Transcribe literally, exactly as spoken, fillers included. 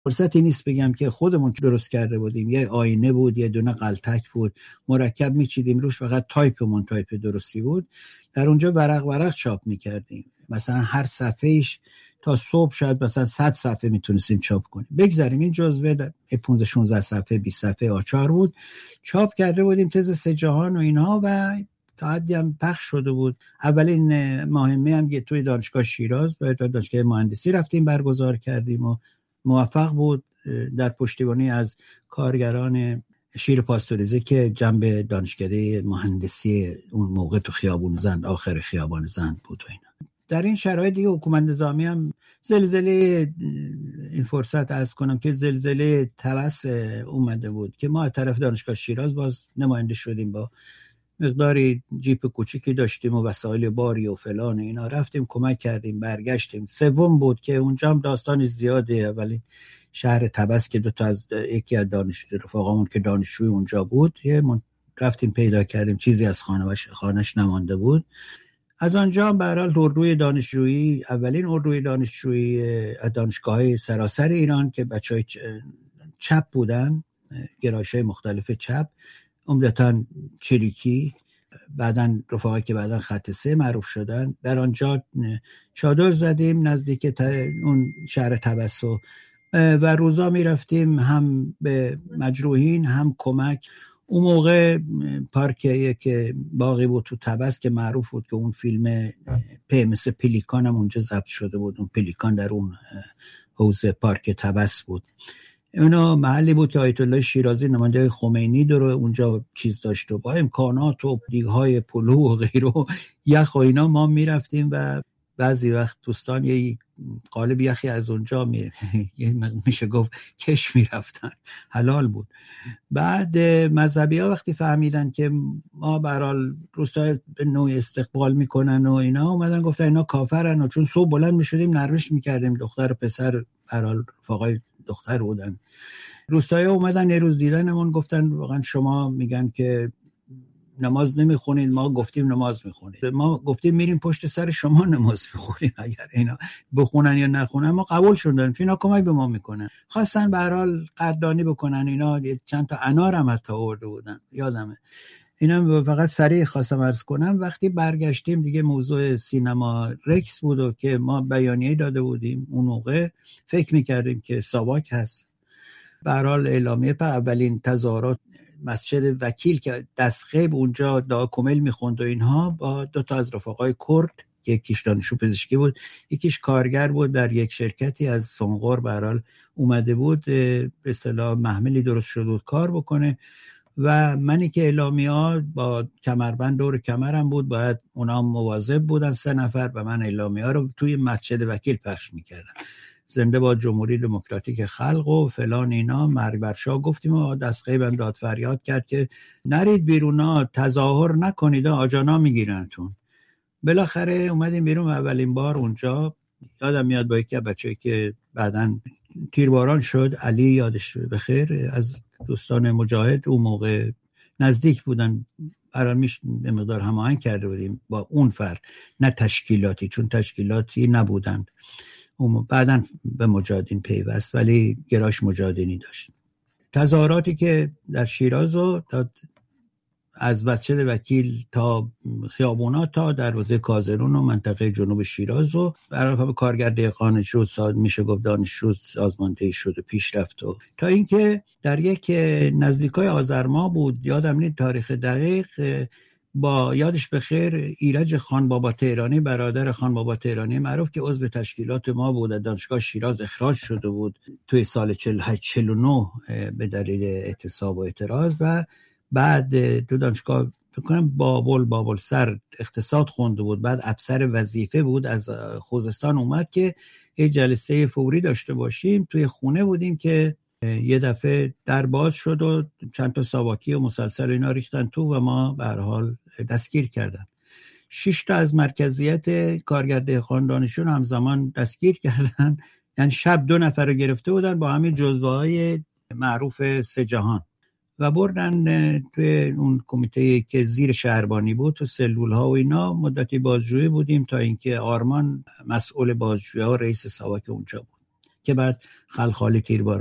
فرصتی نیست بگم که خودمون درست کرده بودیم. یه آینه بود، یه دونه قلتک بود، مرکب میچیدیم روش، فقط تایپمون تایپ درستی بود. در اونجا ورق ورق چاپ میکردیم، مثلا هر صفحهش تا صبح شاید مثلا صد صفحه میتونستیم چاپ کنیم. بگذاریم این جزوه پانزده شانزده صفحه بیست صفحه آچار بود، چاپ کرده بودیم تز سه جهان و اینها و تا حدی هم پخش شده بود. اولین مهمه هم که توی دانشگاه شیراز و دانشگاه مهندسی رفتیم برگزار کردیم و موفق بود در پشتیبانی از کارگران شیر پاستوریزه که جنب دانشکده مهندسی اون موقع تو خیابون زند، آخر خیابان زند بود و اینا. در این شرایط دیگه حکومت نظامی هم زلزله، این فرصت عرض کنم که زلزله طبس اومده بود که ما از طرف دانشگاه شیراز باز نماینده شدیم، با مقداری جیپ کوچیکی داشتیم و وسایل باری و فلان اینا، رفتیم کمک کردیم برگشتیم. سوم بود که اونجا هم داستان زیاده، ولی شهر طبس که دو تا از یکی از دانشجو رفاقامون که دانشجوی اونجا بود یه رفتیم پیدا کردیم، چیزی از خانه‌اش خانه‌اش نمانده بود. از آنجا هم به هر حال اردوی دانشجویی، اولین اردوی دانشجویی از دانشگاه‌های سراسر ایران که بچهای چپ بودن، گرایش‌های مختلف چپ، عمدتاً چریکی، بعدن رفاقی که بعدن خط سه معروف شدن، در آنجا چادر زدیم نزدیک اون شهر طبس و روزا می رفتیم هم به مجروحین هم کمک. اون موقع پارک که باقی بود تو طبس که معروف بود که اون فیلم پی مثل پلیکان هم اونجا ضبط شده بود، اون پلیکان در اون حوض پارک طبس بود. اونا محلی بود که آیت الله شیرازی نماینده خمینی داره اونجا چیز داشت و با امکانات و دیگهای پلو و غیره یخ و اینا ما میرفتیم و بعضی وقت دوستان یه قالب یخی از اونجا می میشه گفت کش میرفتن، حلال بود. بعد مذهبی ها وقتی فهمیدن که ما برحال روستای به نوع استقبال میکنن و اینا، اومدن گفتن اینا کافرن و چون صبح بلند میشدیم نروش میکردیم، دختر و پسر برحال فقای دختر بودن. روستایی ها اومدن یه روز دیدنمون، گفتن واقعا شما میگن که نماز نمیخونید، ما گفتیم نماز میخونید، ما گفتیم میریم پشت سر شما نماز میخونید، اگر اینا بخونن یا نخونن ما قبول شدن، اینا کمک به ما میکنن. خواستن به هر حال قدردانی بکنن، اینا چند تا انار هم حتی آورده بودن یادمه. اینا فقط سریع خواستم عرض کنم. وقتی برگشتیم دیگه موضوع سینما رکس بود و که ما بیانیه داده بودیم، اون موقع فکر میکردیم که ساواک هست. به هر حال اعلامیه پر اولین تظاهرات مسجد وکیل که دستخیب اونجا دعا کمیل میخوند و اینها، با دو تا از رفقای کرد، یکیش دانشجو پزشکی بود یکیش کارگر بود در یک شرکتی از سنقر، به هر حال اومده بود به اصطلاح محملی درست شده بود کار بکنه و منی که اعلامیه‌ها با کمربند دور کمرم بود، باید اونا مواظب بودن سه نفر و من اعلامیه‌ها رو توی مسجد وکیل پخش میکردم، زنده با جمهوری دموکراتیک خلق و فلان اینا. مرگ بر شاه گفتیم و دستخیبم داد فریاد کرد که نرید بیرونا، تظاهر نکنید، آجانا میگیرنتون. بالاخره اومدیم بیرون. اولین بار اونجا یادم میاد با یکی از بچه‌ای که بعدن تیرباران شد، علی یادش بخیر، از دوستان مجاهد اون موقع نزدیک بودن، برای میش به مقدار هماهنگ کرده بودیم با اون فرد، نه تشکیلاتی، چون تشکیلاتی نبودن. بعدن به مجاهدین پیوست ولی گراش مجاهدینی داشت. تظاهراتی که در شیراز و تا از مسجد وکیل تا خیابونات تا دروازه کازرون و منطقه جنوب شیراز و برای کارگر دهقان شد، ساز میشه گفت دانشجو سازماندهی شد و پیش رفت و تا اینکه در یک نزدیکای آذر ماه بود، یادم نیست تاریخ دقیق، با یادش بخیر ایرج خان بابا تهرانی، برادر خان بابا تهرانی معروف که عضو تشکیلات ما بود، از دانشگاه شیراز اخراج شده بود توی سال چهل و هشت چهل و نه به دلیل اعتصاب و اعتراض و بعد تو دانشگاه بکنم بابل بابل سر اقتصاد خونده بود، بعد افسر وظیفه بود، از خوزستان اومد که یه جلسه فوری داشته باشیم. توی خونه بودیم که یه دفعه در باز شد و چند تا ساواکی و مسلسل اینا ریختن تو و ما به هر حال دستگیر کردن. شش تا از مرکزیت کارگر دهقان دانشجو همزمان دستگیر کردن، یعنی شب دو نفر رو گرفته بودن با همین جزوه‌های معروف سه جهان و بردن توی اون کمیته که زیر شهربانی بود تو سلول‌ها و اینا. مدتی بازجویی بودیم تا اینکه آرمان مسئول بازجویی ها رئیس ساواک اونجا بود. که بعد خلخالی تیرباران